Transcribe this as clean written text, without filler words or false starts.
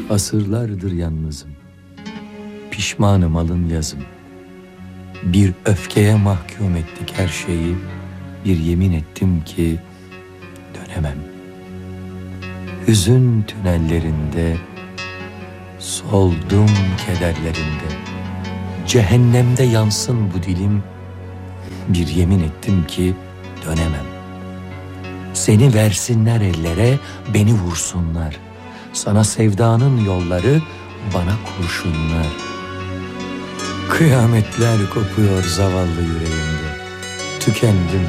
Asırlardır yalnızım. Pişmanım alın yazım. Bir öfkeye mahkum ettik her şeyi. Bir yemin ettim ki dönemem. Hüzün tünellerinde, soldum kederlerinde. Cehennemde yansın bu dilim. Bir yemin ettim ki dönemem. Seni versinler ellere, beni vursunlar. Sana sevdanın yolları, bana kurşunlar. Kıyametler kopuyor zavallı yüreğimde. Tükendim.